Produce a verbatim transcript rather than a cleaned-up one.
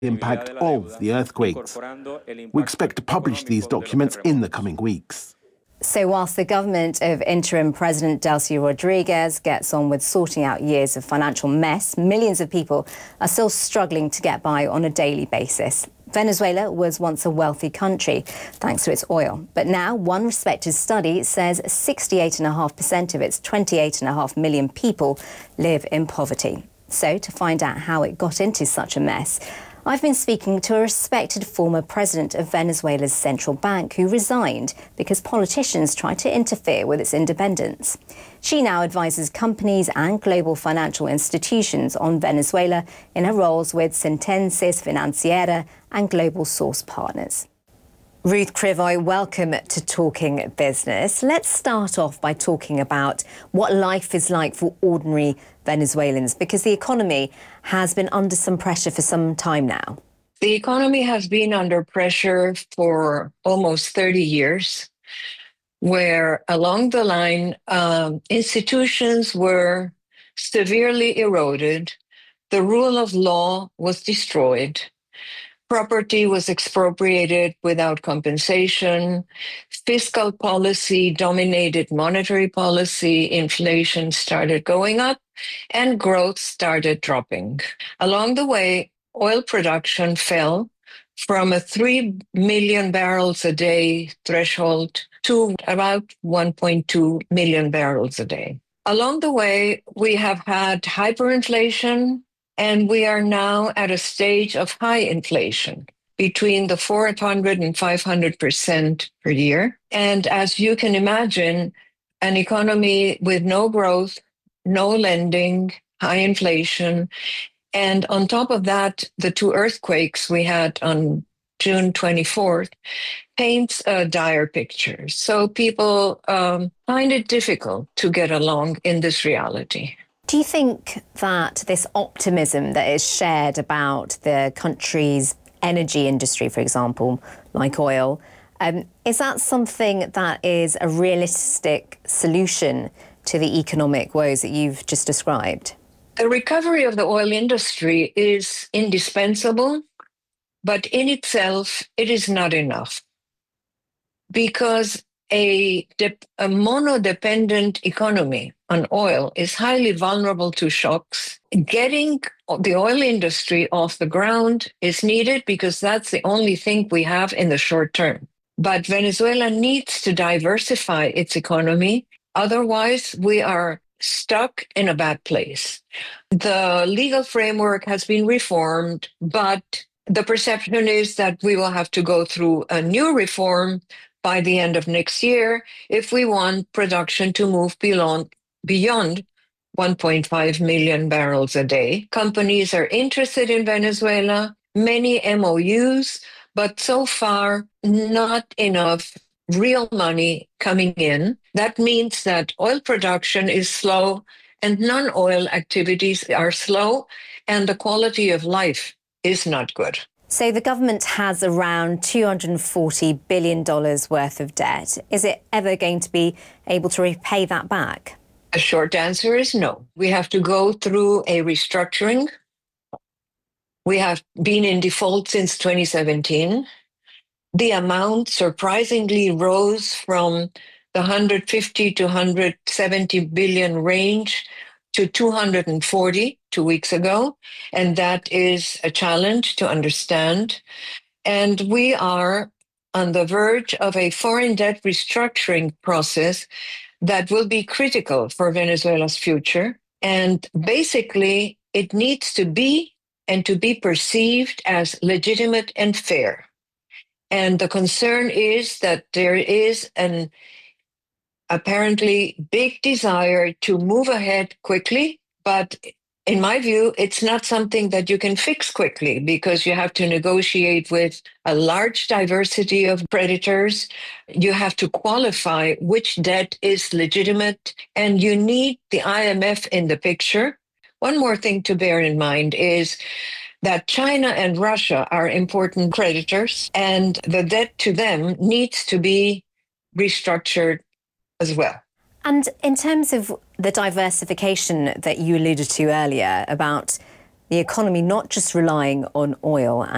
the impact of the earthquakes. We expect to publish these documents in the coming weeks. So whilst the government of interim President Delcy Rodriguez gets on with sorting out years of financial mess, millions of people are still struggling to get by on a daily basis. Venezuela was once a wealthy country thanks to its oil. But now one respected study says sixty-eight point five percent of its twenty-eight point five million people live in poverty. So to find out how it got into such a mess, I've been speaking to a respected former president of Venezuela's central bank who resigned because politicians tried to interfere with its independence. She now advises companies and global financial institutions on Venezuela in her roles with Sentences Financiera and Global Source Partners. Ruth Krivoy, welcome to Talking Business. Let's start off by talking about what life is like for ordinary Venezuelans, because the economy has been under some pressure for some time now. The economy has been under pressure for almost thirty years, where along the line, um, institutions were severely eroded, the rule of law was destroyed, property was expropriated without compensation, fiscal policy dominated monetary policy, inflation started going up, and growth started dropping. Along the way, oil production fell from a three million barrels a day threshold to about one point two million barrels a day. Along the way, we have had hyperinflation, and we are now at a stage of high inflation between the four hundred and five hundred percent per year. And as you can imagine, an economy with no growth, no lending, high inflation, and on top of that, the two earthquakes we had on June twenty-fourth paints a dire picture. So people um, find it difficult to get along in this reality. Do you think that this optimism that is shared about the country's energy industry, for example, like oil, um, is that something that is a realistic solution to the economic woes that you've just described? The recovery of the oil industry is indispensable, but in itself, it is not enough. Because a, a mono-dependent economy on oil is highly vulnerable to shocks. Getting the oil industry off the ground is needed because that's the only thing we have in the short term. But Venezuela needs to diversify its economy. Otherwise, we are stuck in a bad place. The legal framework has been reformed, but the perception is that we will have to go through a new reform by the end of next year if we want production to move beyond, beyond one point five million barrels a day. Companies are interested in Venezuela, many M O Us, but so far not enough real money coming in. That means that oil production is slow and non-oil activities are slow, and the quality of life is not good. So the government has around two hundred forty billion dollars worth of debt. Is it ever going to be able to repay that back? A short answer is no. We have to go through a restructuring. We have been in default since twenty seventeen. The amount surprisingly rose from the one hundred fifty to one hundred seventy billion range to two hundred forty two weeks ago, and that is a challenge to understand. And we are on the verge of a foreign debt restructuring process that will be critical for Venezuela's future. And basically, it needs to be and to be perceived as legitimate and fair. And the concern is that there is an apparently big desire to move ahead quickly, but in my view, it's not something that you can fix quickly because you have to negotiate with a large diversity of creditors. You have to qualify which debt is legitimate, and you need the I M F in the picture. One more thing to bear in mind is that China and Russia are important creditors, and the debt to them needs to be restructured as well. And in terms of the diversification that you alluded to earlier about the economy not just relying on oil